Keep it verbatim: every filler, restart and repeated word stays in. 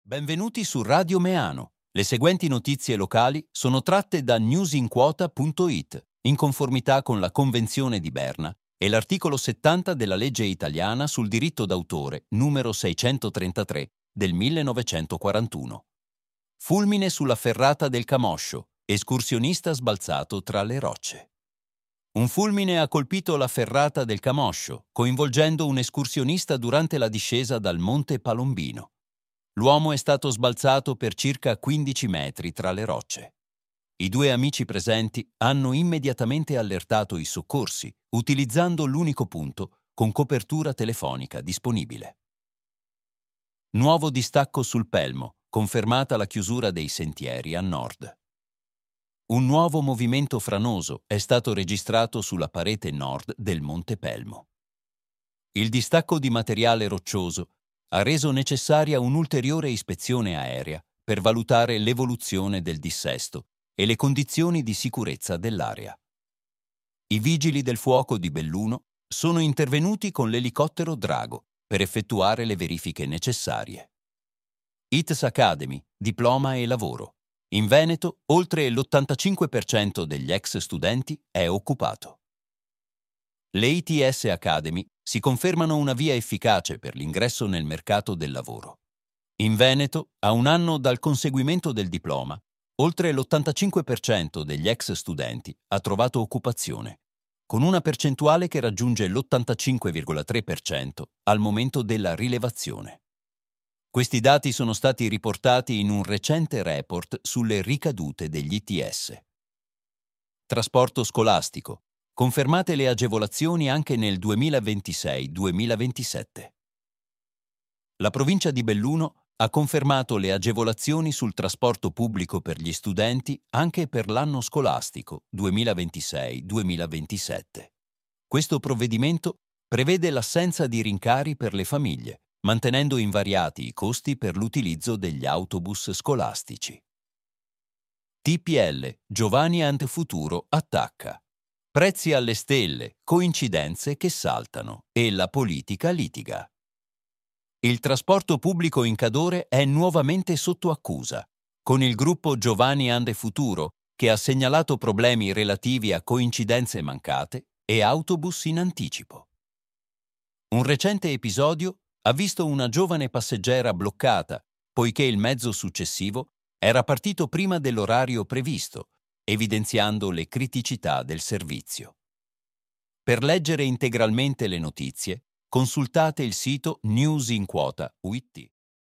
Benvenuti su Radio Meano. Le seguenti notizie locali sono tratte da newsinquota punto it, in conformità con la Convenzione di Berna e l'articolo settanta della legge italiana sul diritto d'autore numero seicentotrentatré del millenovecentoquarantuno. Fulmine sulla ferrata del Camoscio, escursionista sbalzato tra le rocce. Un fulmine ha colpito la ferrata del Camoscio, coinvolgendo un escursionista durante la discesa dal Monte Palombino. L'uomo è stato sbalzato per circa quindici metri tra le rocce. I due amici presenti hanno immediatamente allertato i soccorsi, utilizzando l'unico punto con copertura telefonica disponibile. Nuovo distacco sul Pelmo, confermata la chiusura dei sentieri a nord. Un nuovo movimento franoso è stato registrato sulla parete nord del Monte Pelmo. Il distacco di materiale roccioso ha reso necessaria un'ulteriore ispezione aerea per valutare l'evoluzione del dissesto e le condizioni di sicurezza dell'area. I vigili del fuoco di Belluno sono intervenuti con l'elicottero Drago per effettuare le verifiche necessarie. I T S Academy, diploma e lavoro. In Veneto, oltre l'ottantacinque per cento degli ex studenti è occupato. Le I T S Academy si confermano una via efficace per l'ingresso nel mercato del lavoro. In Veneto, a un anno dal conseguimento del diploma, oltre l'ottantacinque per cento degli ex studenti ha trovato occupazione, con una percentuale che raggiunge l'ottantacinque virgola tre per cento al momento della rilevazione. Questi dati sono stati riportati in un recente report sulle ricadute degli I T S. Trasporto scolastico. Confermate le agevolazioni anche nel duemilaventisei duemilaventisette. La provincia di Belluno ha confermato le agevolazioni sul trasporto pubblico per gli studenti anche per l'anno scolastico duemilaventisei duemilaventisette. Questo provvedimento prevede l'assenza di rincari per le famiglie, mantenendo invariati i costi per l'utilizzo degli autobus scolastici. T P L, Giovani and Futuro attacca. Prezzi alle stelle, coincidenze che saltano e la politica litiga. Il trasporto pubblico in Cadore è nuovamente sotto accusa, con il gruppo Giovani and Futuro che ha segnalato problemi relativi a coincidenze mancate e autobus in anticipo. Un recente episodio ha visto una giovane passeggera bloccata poiché il mezzo successivo era partito prima dell'orario previsto, evidenziando le criticità del servizio. Per leggere integralmente le notizie, consultate il sito newsinquota punto it.